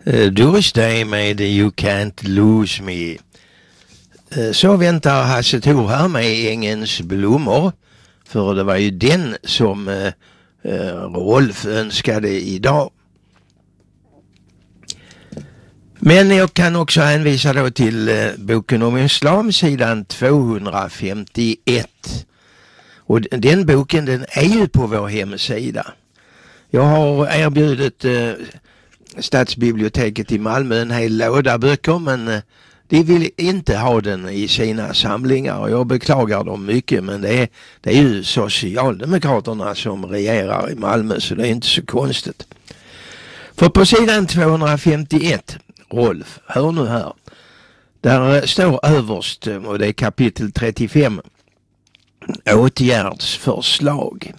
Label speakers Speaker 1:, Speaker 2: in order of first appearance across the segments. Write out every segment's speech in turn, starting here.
Speaker 1: Thursday med You Can't Lose Me. Så väntar Hasse Thor här med Ängens blommor. För det var ju den som Rolf önskade idag. Men jag kan också hänvisa då till boken om islam, sidan 251. Och den boken, den är ju på vår hemsida. Jag har erbjudit Stadsbiblioteket i Malmö en hel låda böcker, men de vill inte ha den i sina samlingar. Jag beklagar dem mycket, men det är ju Socialdemokraterna som regerar i Malmö, så det är inte så konstigt. För på sidan 251, Rolf, hör nu här. Där står överst, och det är kapitel 35, åtgärdsförslag.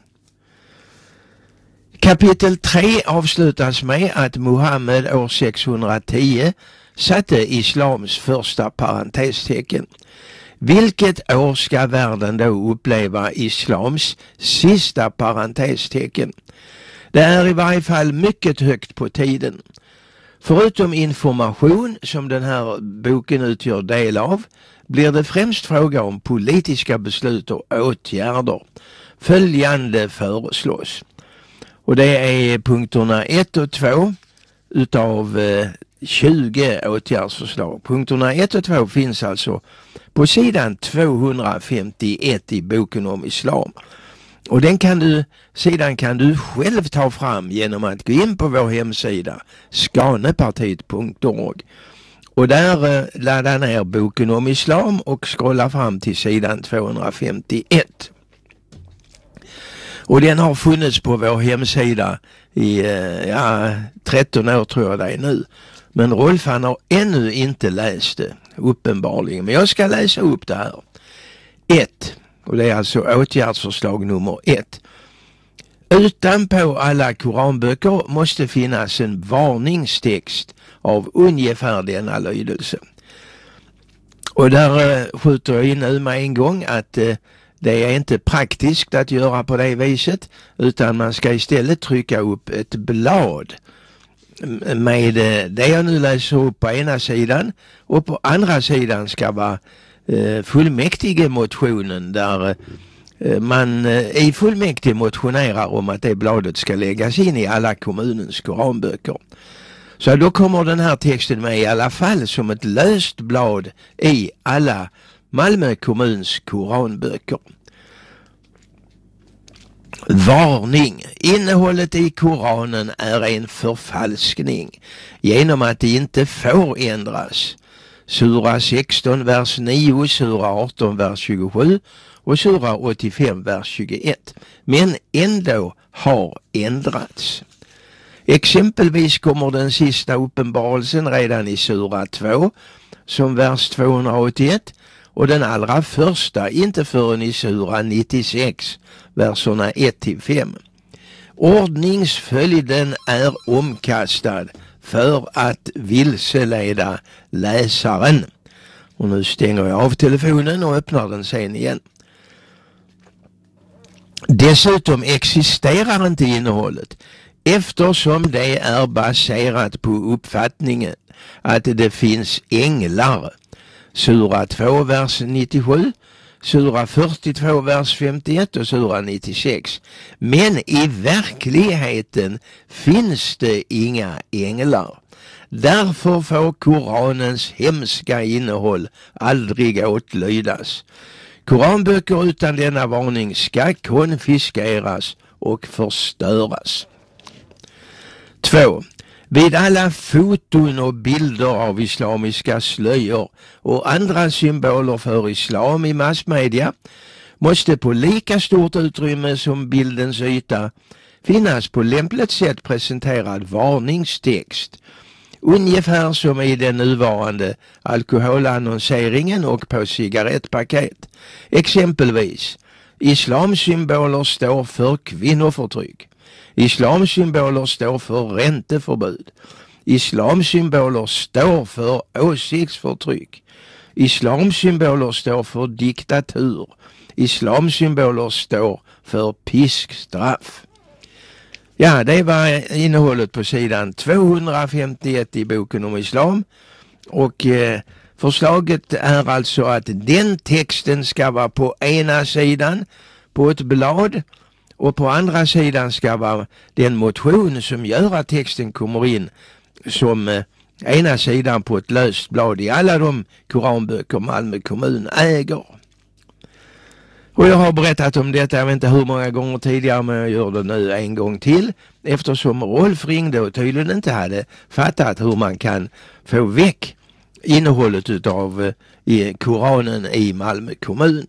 Speaker 1: Kapitel 3 avslutas med att Muhammed år 610 satte islams första parentestecken. Vilket år ska världen då uppleva islams sista parentestecken? Det är i varje fall mycket högt på tiden. Förutom information som den här boken utgör del av, blir det främst fråga om politiska beslut och åtgärder. Följande föreslås. Och det är punkterna 1 och 2 utav 20 åtgärdsförslag. Punkterna 1 och 2 finns alltså på sidan 251 i boken om islam. Och sidan kan du själv ta fram genom att gå in på vår hemsida skanepartiet.org. Och där laddar ner boken om islam och scrollar fram till sidan 251. Och den har funnits på vår hemsida i 13 år tror jag det är nu. Men Rolf han har ännu inte läst det, uppenbarligen. Men jag ska läsa upp det här. 1. Och det är alltså åtgärdsförslag nummer 1. Utanpå alla koranböcker måste finnas en varningstext av ungefär denna lydelse. Och där skjuter jag in nu med en gång att det är inte praktiskt att göra på det viset, utan man ska istället trycka upp ett blad med det jag nu läser upp på ena sidan, och på andra sidan ska vara fullmäktige motionen där man i fullmäktige motionerar om att det bladet ska läggas in i alla kommunens koranböcker. Så då kommer den här texten med i alla fall som ett löst blad i alla Malmö kommuns koranböcker. Varning! Innehållet i Koranen är en förfalskning genom att det inte får ändras. Sura 16 vers 9, Sura 18 vers 27 och Sura 85 vers 21. Men ändå har ändrats. Exempelvis kommer den sista uppenbarelsen redan i Sura 2 som vers 281 och den allra första inte förrän i Sura 96 verserna 1-5. Ordningsföljden är omkastad för att vilseleda läsaren. Och nu stänger jag av telefonen och öppnar den sen igen. Dessutom existerar inte innehållet eftersom det är baserat på uppfattningen att det finns änglar. Sura 2 vers 97, Sura 42 vers 51 och Sura 96. Men i verkligheten finns det inga änglar. Därför får Koranens hemska innehåll aldrig åtlydas. Koranböcker utan denna varning ska konfiskeras och förstöras. 2. Vid alla foton och bilder av islamiska slöjor och andra symboler för islam i massmedia måste på lika stort utrymme som bildens yta finnas på lämpligt sätt presenterad varningstext. Ungefär som i den nuvarande alkoholannonseringen och på cigarettpaket. Exempelvis, islamsymboler står för kvinnoförtryck. Islamsymboler står för ränteförbud. Islamsymboler står för åsiktsförtryck. Islamsymboler står för diktatur. Islamsymboler står för piskstraff. Ja, det var innehållet på sidan 251 i boken om islam. Och förslaget är alltså att den texten ska vara på ena sidan på ett blad och på andra sidan ska vara den motion som gör att texten kommer in som ena sidan på ett löst blad i alla de koranböcker Malmö kommun äger. Och jag har berättat om detta, jag vet inte hur många gånger tidigare, men jag gör det nu en gång till. Eftersom Rolf ringde och tydligen inte hade fattat hur man kan få väck innehållet utav i Koranen i Malmö kommun.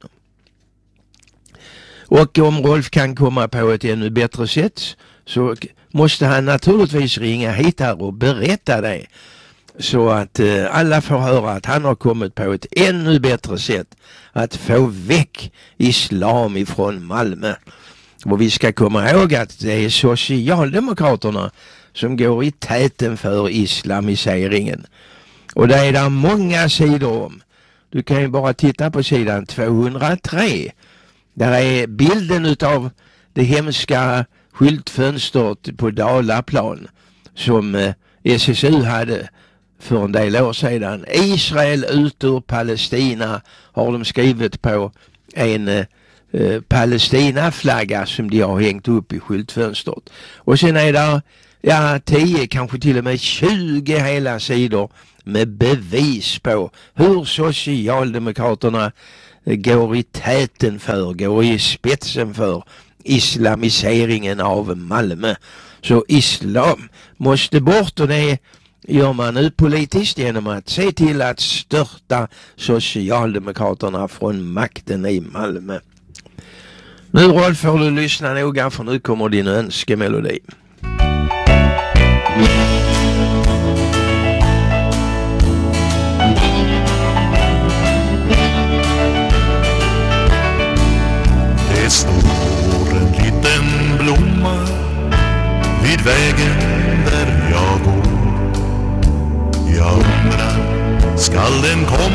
Speaker 1: Och om Rolf kan komma på ett ännu bättre sätt så måste han naturligtvis ringa hit här och berätta det. Så att alla får höra att han har kommit på ett ännu bättre sätt att få väck islam ifrån Malmö. Och vi ska komma ihåg att det är Socialdemokraterna som går i täten för islamiseringen. Och det är där många sidor om. Du kan ju bara titta på sidan 203. Där är bilden utav det hemska skyltfönstret på Dalaplan som SSU hade för en del år sedan. Israel ut ur Palestina har de skrivit på en Palestinaflagga som de har hängt upp i skyltfönstret. Och sen är där 10, kanske till och med 20 hela sidor med bevis på hur Socialdemokraterna går i täten går i spetsen för islamiseringen av Malmö. Så islam måste bort, och det gör man nu politiskt genom att se till att störta Socialdemokraterna från makten i Malmö. Nu Rolf får du lyssna noga, för nu kommer din önskemelodi.
Speaker 2: Det står en liten blomma vid vägen där jag går. Jag undrar, skall den komma?